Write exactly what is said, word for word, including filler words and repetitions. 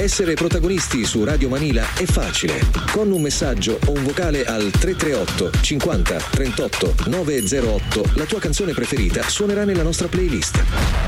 Essere protagonisti su Radio Manila è facile. Con un messaggio o un vocale al tre tre otto cinquanta trentotto nove zero otto la tua canzone preferita suonerà nella nostra playlist.